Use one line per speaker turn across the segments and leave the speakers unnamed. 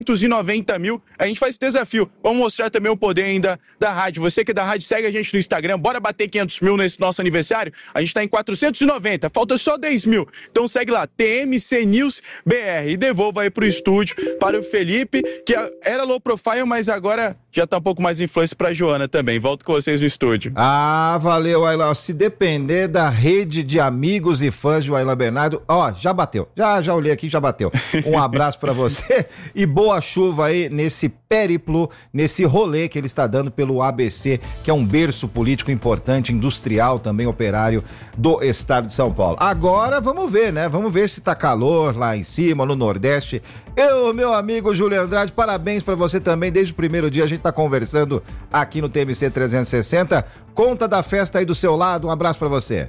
290 mil, a gente faz esse desafio. Vamos mostrar também o poder ainda da rádio. Você que é da rádio, segue a gente no Instagram. Bora bater 500 mil nesse nosso aniversário? A gente tá em 490, falta só 10 mil. Então segue lá, TMC News BR. E devolva aí pro estúdio, para o Felipe, que era low profile, mas agora já tá um pouco mais influência pra Joana também. Volto com vocês no estúdio.
Ah, valeu, Ayla. Se depender da rede de amigos e fãs de Ayla Bernardo, já bateu. Já olhei aqui, já bateu. Um abraço pra você e boa chuva aí nesse périplo, nesse rolê que ele está dando pelo ABC, que é um berço político importante, industrial, também operário do estado de São Paulo. Agora vamos ver, né? Vamos ver se tá calor lá em cima, no Nordeste. Meu amigo Júlio Andrade, parabéns pra você também. Desde o primeiro dia a gente tá conversando aqui no TMC 360. Conta da festa aí do seu lado, um abraço pra você.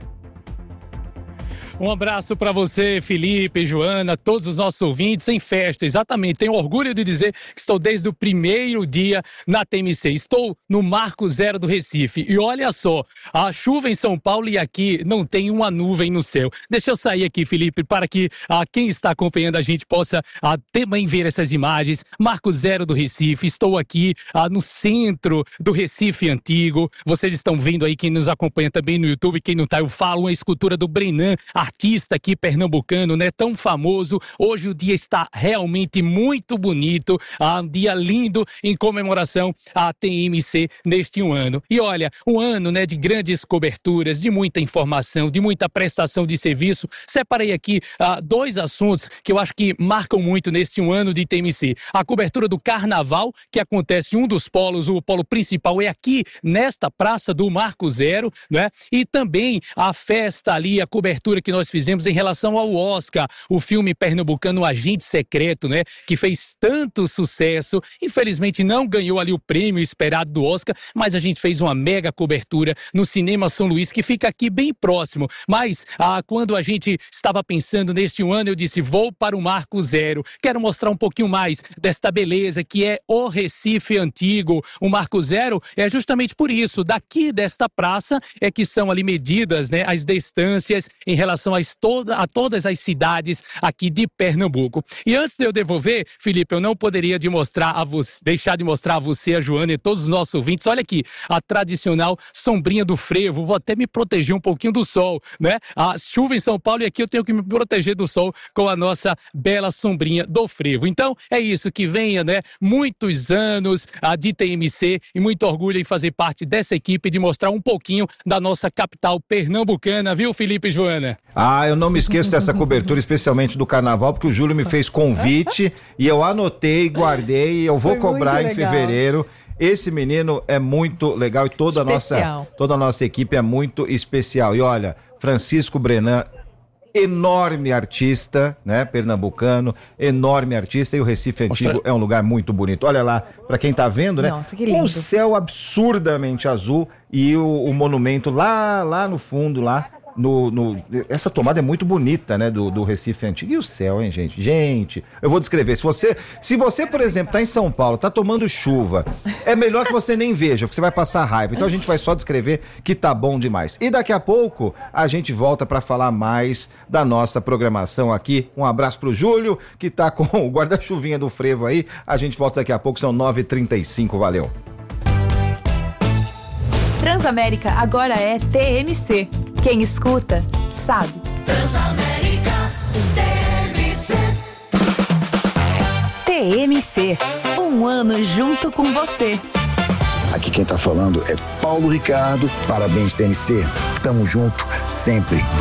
Um abraço para você, Felipe, Joana, todos os nossos ouvintes em festa. Exatamente, tenho orgulho de dizer que estou desde o primeiro dia na TMC. Estou no Marco Zero do Recife. E olha só, a chuva em São Paulo e aqui não tem uma nuvem no céu. Deixa eu sair aqui, Felipe, para que quem está acompanhando a gente possa também ver essas imagens. Marco Zero do Recife, estou aqui no centro do Recife Antigo. Vocês estão vendo aí, quem nos acompanha também no YouTube, quem não está, eu falo, uma escultura do Brenan, artista aqui pernambucano, né, tão famoso. Hoje o dia está realmente muito bonito, um dia lindo em comemoração à TMC neste ano. E olha, um ano, né, de grandes coberturas, de muita informação, de muita prestação de serviço. Separei aqui dois assuntos que eu acho que marcam muito neste ano de TMC. A cobertura do Carnaval, que acontece em um dos polos, o polo principal é aqui nesta praça do Marco Zero, né? E também a festa ali, a cobertura que nós fizemos em relação ao Oscar, o filme pernambucano Agente Secreto, né, que fez tanto sucesso. Infelizmente não ganhou ali o prêmio esperado do Oscar, mas a gente fez uma mega cobertura no Cinema São Luís, que fica aqui bem próximo. Mas quando a gente estava pensando neste ano, eu disse, vou para o Marco Zero. Quero mostrar um pouquinho mais desta beleza que é o Recife Antigo. O Marco Zero é justamente por isso, daqui desta praça é que são ali medidas, né, as distâncias em relação a todas as cidades aqui de Pernambuco. E antes de eu devolver, Felipe, eu não poderia deixar de mostrar a você, a Joana e todos os nossos ouvintes. Olha aqui, a tradicional sombrinha do frevo. Vou até me proteger um pouquinho do sol, né? A chuva em São Paulo e aqui eu tenho que me proteger do sol com a nossa bela sombrinha do frevo. Então, é isso, que venha, né? Muitos anos de TMC e muito orgulho em fazer parte dessa equipe, de mostrar um pouquinho da nossa capital pernambucana, viu, Felipe e Joana?
Eu não me esqueço dessa cobertura, especialmente do Carnaval, porque o Júlio me fez convite e eu anotei, guardei, eu vou cobrar em fevereiro. Esse menino é muito legal e toda a nossa equipe é muito especial. E olha, Francisco Brenan, enorme artista, né, pernambucano, enorme artista, e o Recife Antigo é um lugar muito bonito. Olha lá, pra quem tá vendo, né?
Nossa, que lindo.
Um céu absurdamente azul e o monumento lá no fundo, lá. Essa tomada é muito bonita, né, do Recife Antigo. E o céu, hein, gente? Gente, eu vou descrever. Se você, por exemplo, tá em São Paulo, tá tomando chuva, é melhor que você nem veja, porque você vai passar raiva. Então a gente vai só descrever que tá bom demais. E daqui a pouco a gente volta pra falar mais da nossa programação aqui. Um abraço pro Júlio, que tá com o guarda-chuvinha do frevo aí. A gente volta daqui a pouco, são 9h35. Valeu.
Transamérica agora é TMC. Quem escuta, sabe.
Transamérica, TMC.
TMC, um ano junto com você.
Aqui quem tá falando é Paulo Ricardo. Parabéns, TMC. Tamo junto sempre.